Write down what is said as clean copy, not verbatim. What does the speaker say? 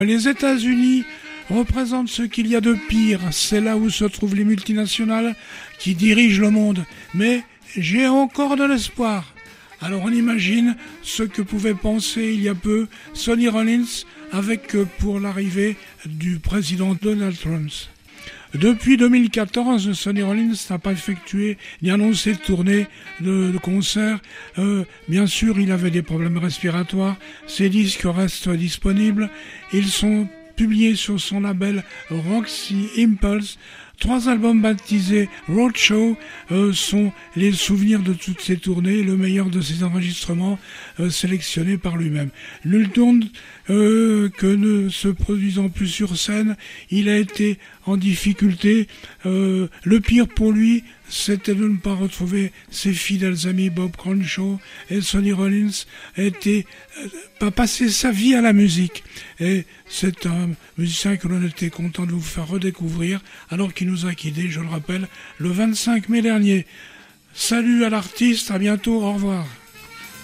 Les États-Unis représentent ce qu'il y a de pire. C'est là où se trouvent les multinationales qui dirigent le monde. Mais j'ai encore de l'espoir. Alors on imagine ce que pouvait penser il y a peu Sonny Rollins avec pour l'arrivée du président Donald Trump. Depuis 2014, Sonny Rollins n'a pas effectué ni annoncé de tournée de concert. Bien sûr, il avait des problèmes respiratoires. Ses disques restent disponibles. Ils sont publiés sur son label Roxy Impulse. 3 albums baptisés Roadshow sont les souvenirs de toutes ces tournées, le meilleur de ses enregistrements sélectionnés par lui-même. Nul doute que ne se produisant plus sur scène, il a été en difficulté. Le pire pour lui, c'était de ne pas retrouver ses fidèles amis Bob Crenshaw et Sonny Rollins. Pas passer sa vie à la musique. Et c'est un musicien que l'on était content de vous faire redécouvrir alors qu'il nous a quittés, je le rappelle, le 25 mai dernier. Salut à l'artiste, à bientôt, au revoir.